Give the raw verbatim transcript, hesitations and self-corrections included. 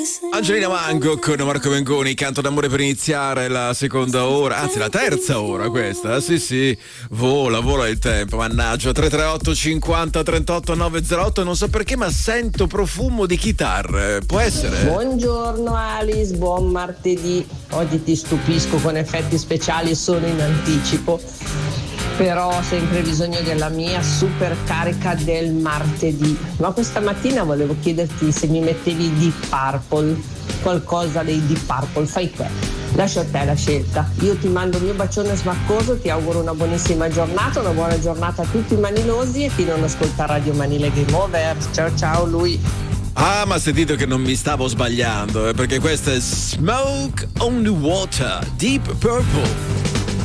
Angelina Mango con Marco Mengoni, canto d'amore per iniziare la seconda ora, anzi la terza ora questa, sì sì, vola, vola il tempo, mannaggia. Tre tre otto cinquanta trentotto novecentotto, non so perché ma sento profumo di chitarre, può essere? Buongiorno Alice, buon martedì, oggi ti stupisco con effetti speciali, sono in anticipo, però ho sempre bisogno della mia super carica del martedì. Ma questa mattina volevo chiederti se mi mettevi Deep Purple, qualcosa dei Deep Purple, fai te, lascio a te la scelta. Io ti mando un mio bacione smaccoso, ti auguro una buonissima giornata, una buona giornata a tutti i manilosi e chi non ascolta Radio Manile Game Over. Ciao ciao lui. Ah, ma sentite che non mi stavo sbagliando, eh, perché questa è Smoke on the Water, Deep Purple.